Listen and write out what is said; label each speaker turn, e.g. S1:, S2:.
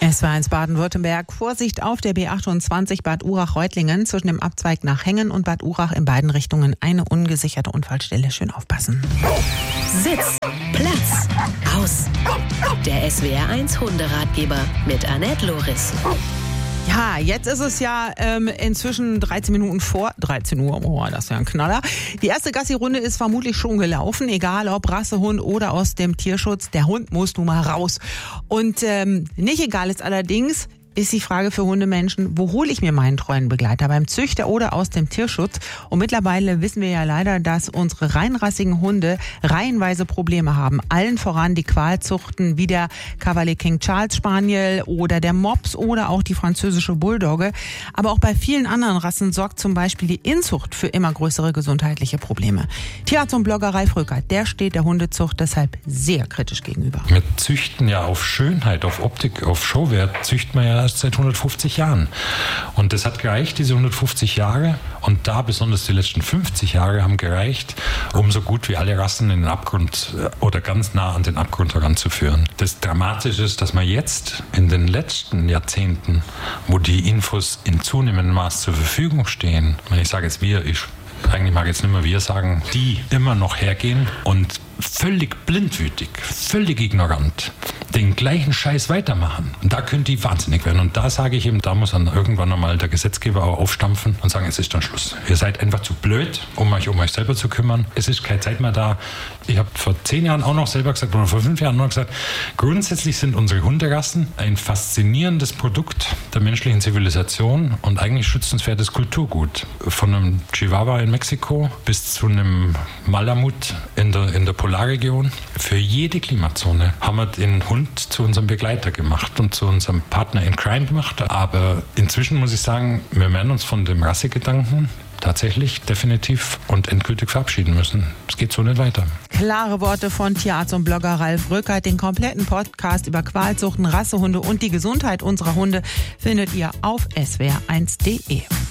S1: SWR1 Baden-Württemberg. Vorsicht auf der B28 Bad Urach-Reutlingen zwischen dem Abzweig nach Hengen und Bad Urach in beiden Richtungen eine ungesicherte Unfallstelle. Schön aufpassen.
S2: Sitz, Platz, aus. Der SWR1 Hunderatgeber mit Annette Loris.
S1: Ja, jetzt ist es ja inzwischen 13 Minuten vor 13 Uhr. Oh, das ist ja ein Knaller. Die erste Gassi-Runde ist vermutlich schon gelaufen, egal ob Rassehund oder aus dem Tierschutz. Der Hund muss nun mal raus. Und nicht egal ist allerdings, ist die Frage für Hundemenschen, wo hole ich mir meinen treuen Begleiter? Beim Züchter oder aus dem Tierschutz? Und mittlerweile wissen wir ja leider, dass unsere reinrassigen Hunde reihenweise Probleme haben. Allen voran die Qualzuchten wie der Cavalier King Charles Spaniel oder der Mops oder auch die französische Bulldogge. Aber auch bei vielen anderen Rassen sorgt zum Beispiel die Inzucht für immer größere gesundheitliche Probleme. Tierarzt und Blogger Ralf Röckert, der steht der Hundezucht deshalb sehr kritisch gegenüber.
S3: Wir züchten ja auf Schönheit, auf Optik, auf Showwert, züchten wir ja erst seit 150 Jahren. Und das hat gereicht, diese 150 Jahre. Und da besonders die letzten 50 Jahre haben gereicht, um so gut wie alle Rassen in den Abgrund oder ganz nah an den Abgrund heranzuführen. Das Dramatische ist, dass man jetzt in den letzten Jahrzehnten, wo die Infos in zunehmendem Maß zur Verfügung stehen, wenn ich sage jetzt eigentlich mag ich jetzt nicht mehr wir sagen, die immer noch hergehen und völlig blindwütig, völlig ignorant den gleichen Scheiß weitermachen. Und da können die wahnsinnig werden. Und da sage ich eben, da muss dann irgendwann einmal der Gesetzgeber auch aufstampfen und sagen, es ist dann Schluss. Ihr seid einfach zu blöd, um euch selber zu kümmern. Es ist keine Zeit mehr da. Ich habe vor 10 Jahren auch noch selber gesagt, oder vor 5 Jahren noch gesagt, grundsätzlich sind unsere Hunderassen ein faszinierendes Produkt der menschlichen Zivilisation und eigentlich schützenswertes Kulturgut. Von einem Chihuahua in Mexiko bis zu einem Malamut in der Polarregion. Für jede Klimazone haben wir den Hund zu unserem Begleiter gemacht und zu unserem Partner in Crime gemacht. Aber inzwischen muss ich sagen, wir werden uns von dem Rassegedanken tatsächlich definitiv und endgültig verabschieden müssen. Es geht so nicht weiter.
S1: Klare Worte von Tierarzt und Blogger Ralf Röckert. Den kompletten Podcast über Qualzuchten, Rassehunde und die Gesundheit unserer Hunde findet ihr auf swr1.de.